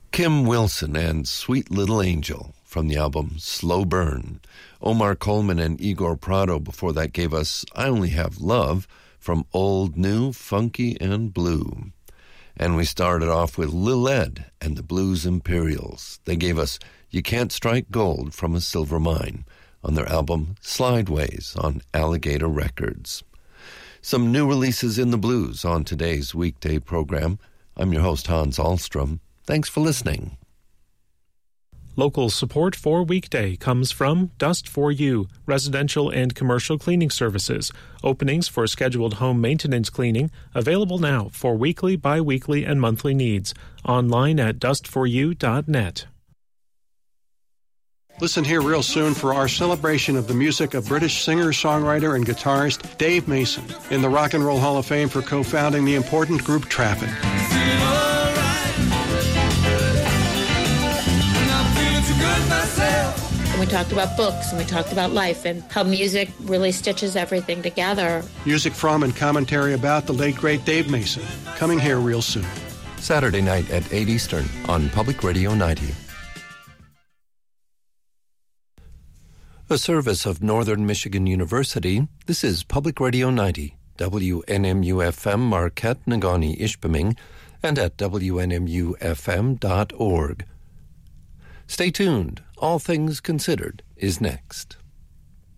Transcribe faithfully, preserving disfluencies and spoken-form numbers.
Kim Wilson and Sweet Little Angel from the album Slow Burn. Omar Coleman and Igor Prado before that gave us I Only Have Love from Old New, Funky and Blue. And we started off with Lil Ed and the Blues Imperials. They gave us You Can't Strike Gold from a Silver Mine on their album Slideways on Alligator Records. Some new releases in the blues on today's weekday program. I'm your host, Hans Ahlstrom. Thanks for listening. Local support for Weekday comes from Dust for You, residential and commercial cleaning services. Openings for scheduled home maintenance cleaning available now for weekly, bi-weekly, and monthly needs. Online at dust for you dot net. Listen here real soon for our celebration of the music of British singer, songwriter, and guitarist Dave Mason in the Rock and Roll Hall of Fame for co-founding the important group Traffic. And we talked about books, and we talked about life, and how music really stitches everything together. Music from and commentary about the late, great Dave Mason. Coming here real soon. Saturday night at eight Eastern on Public Radio ninety. A service of Northern Michigan University, this is Public Radio ninety, W N M U F M Marquette, Negaunee, Ishpeming, and at W N M U F M dot org. Stay tuned. All Things Considered is next.